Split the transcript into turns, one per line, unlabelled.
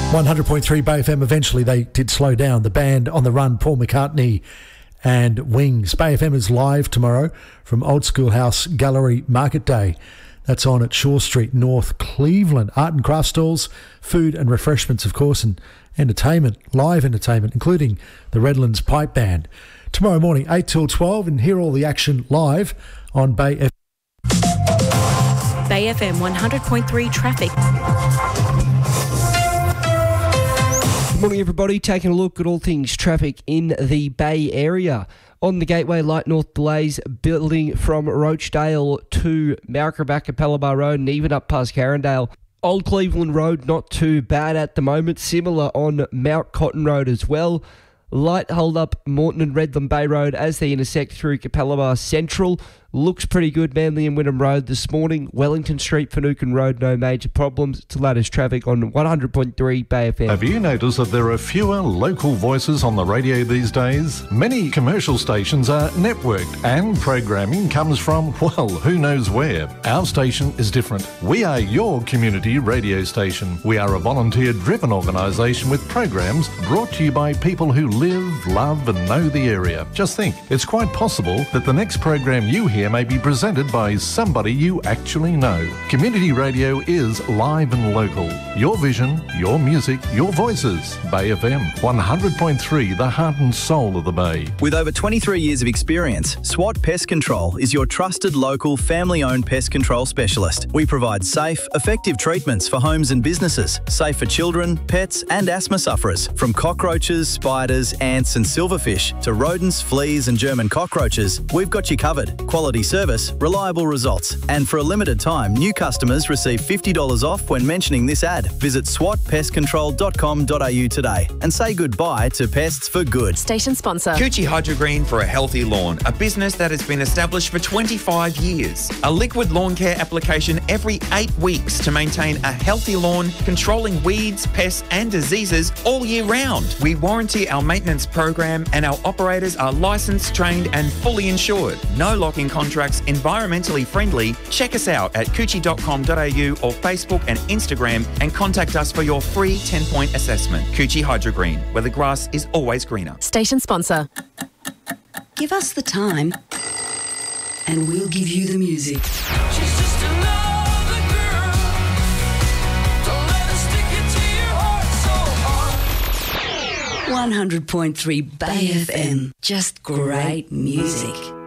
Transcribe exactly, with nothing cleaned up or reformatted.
one hundred point three Bay F M, eventually they did slow down. The band on the run, Paul McCartney and Wings. Bay F M is live tomorrow from Old Schoolhouse Gallery Market Day. That's on at Shaw Street, North Cleveland. Art and craft stalls, food and refreshments, of course, and entertainment, live entertainment, including the Redlands Pipe Band. Tomorrow morning, eight till twelve, and hear all the action live on Bay F M.
Bay F M one hundred point three traffic.
Good morning, everybody. Taking a look at all things traffic in the Bay Area. On the Gateway, light north delays building from Roachdale to Maracabacca, Capella Road, and even up past Carindale. Old Cleveland Road, not too bad at the moment. Similar on Mount Cotton Road as well. Light hold up Moreton and Redland Bay Road as they intersect through Capella Central. Looks pretty good, Manly and Wynnum Road this morning. Wellington Street, Finucane Road, no major problems. It's the latest traffic on one hundred point three Bay F M.
Have you noticed that there are fewer local voices on the radio these days? Many commercial stations are networked and programming comes from, well, who knows where. Our station is different. We are your community radio station. We are a volunteer-driven organisation with programs brought to you by people who live, love and know the area. Just think, it's quite possible that the next program you hear may be presented by somebody you actually know. Community radio is live and local. Your vision, your music, your voices. Bay F M, one hundred point three, the heart and soul of the Bay.
With over twenty-three years of experience, SWAT Pest Control is your trusted local family-owned pest control specialist. We provide safe, effective treatments for homes and businesses, safe for children, pets and asthma sufferers. From cockroaches, spiders, ants and silverfish to rodents, fleas and German cockroaches, we've got you covered. Quality service, reliable results. And for a limited time, new customers receive fifty dollars off when mentioning this ad. Visit swat pest control dot com dot a u today and say goodbye to pests for good.
Station sponsor.
Coochie Hydrogreen for a healthy lawn, a business that has been established for twenty-five years. A liquid lawn care application every eight weeks to maintain a healthy lawn, controlling weeds, pests and diseases all year round. We warranty our maintenance program and our operators are licensed, trained and fully insured. No locking contracts, environmentally friendly. Check us out at coochie dot com dot a u or Facebook and Instagram and contact us for your free ten-point assessment. Coochie Hydrogreen, where the grass is always greener.
Station sponsor.
Give us the time and we'll give you the music.
She's just another girl. Don't let her stick it to your heart so hard.
one hundred point three Bay F M. Just great music.